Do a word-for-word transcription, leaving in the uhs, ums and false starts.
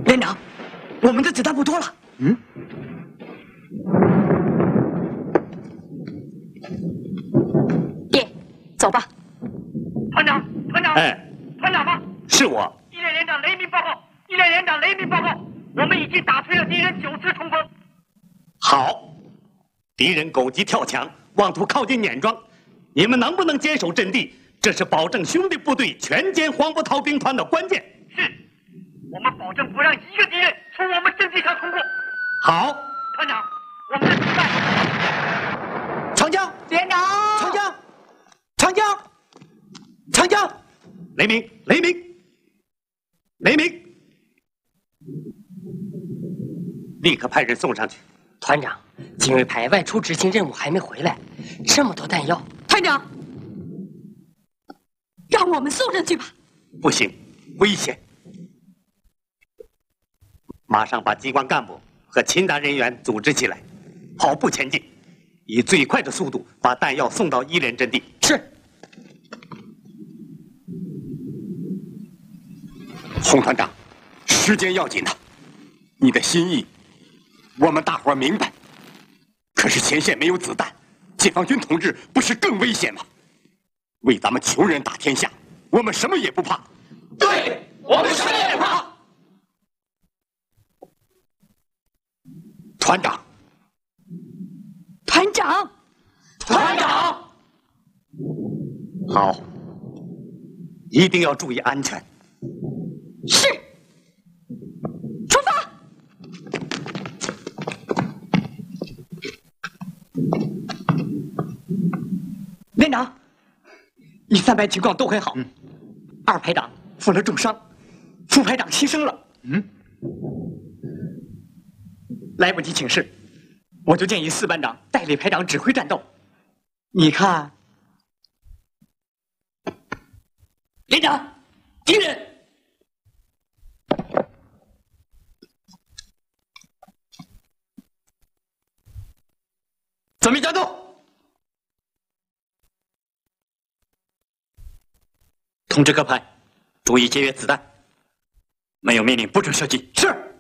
连长，我们的子弹不多了。嗯。 爹，走吧。 团长，团长， 哎， 团长吗？ 是我。 一连连长雷鸣报告，一连连长雷鸣报告，我们已经打退了敌人九次冲锋。 好，敌人狗急跳墙，妄图靠近碾庄，你们能不能坚守阵地？这是保证兄弟部队全歼黄埔逃兵团的关键。 是，我们保证不让一个敌人从我们阵地上通过。 好， 团长，我们的子弹。 长江， 连长， 长江，长江，长江， 雷鸣，雷鸣，雷鸣，立刻派人送上去。 团长，金瑞派外出执行任务还没回来，这么多弹药， 团长，让我们送上去吧。 不行，危险。马上把机关干部和勤达人员组织起来，跑步前进，以最快的速度把弹药送到一连阵地。 是。 洪团长，时间要紧呐，你的心意我们大伙儿明白，可是前线没有子弹，解放军同志不是更危险吗？为咱们穷人打天下，我们什么也不怕。 对，我们什么也不怕。 团长， 团长， 团长， 好，一定要注意安全。 是，出发。 连长，一三排情况都很好。嗯，二排长负了重伤，副排长牺牲了。嗯，来不及请示，我就建议四班长代理排长指挥战斗。你看，连长，敌人。准备战斗！ 通知各排，注意节约子弹。没有命令不准射击。 是。